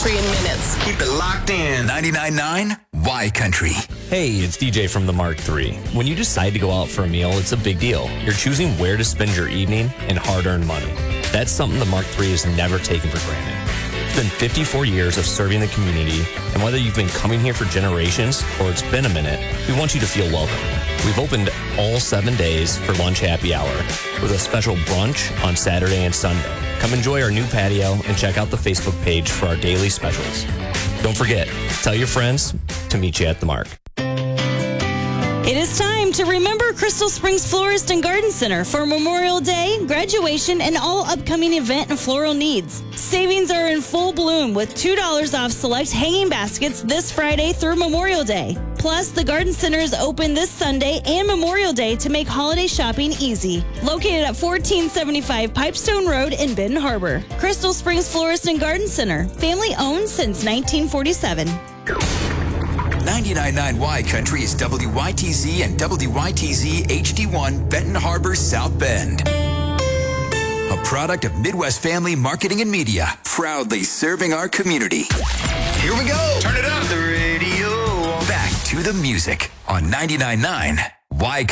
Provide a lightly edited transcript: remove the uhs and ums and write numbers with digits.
Country in minutes. Keep it locked in. 99.9 Y Country. Hey, it's DJ from the Mark III. When you decide to go out for a meal, it's a big deal. You're choosing where to spend your evening and hard-earned money. That's something the Mark III has never taken for granted. It's been 54 years of serving the community, and whether you've been coming here for generations or it's been a minute, we want you to feel welcome. We've opened all 7 days for lunch happy hour with a special brunch on Saturday and Sunday. Come enjoy our new patio and check out the Facebook page for our daily specials. Don't forget, tell your friends to meet you at the Mark. It is time to remember Crystal Springs Florist and Garden Center for Memorial Day, graduation, and all upcoming event and floral needs. Savings are in full bloom with $2 off select hanging baskets this Friday through Memorial Day. Plus, the Garden Center is open this Sunday and Memorial Day to make holiday shopping easy. Located at 1475 Pipestone Road in Benton Harbor. Crystal Springs Florist and Garden Center, family owned since 1947. 99.9 Y Country is WYTZ and WYTZ HD1 Benton Harbor, South Bend. A product of Midwest Family Marketing and Media, proudly serving our community. Here we go. Turn it up. The radio. Back to the music on 99.9 Y Country.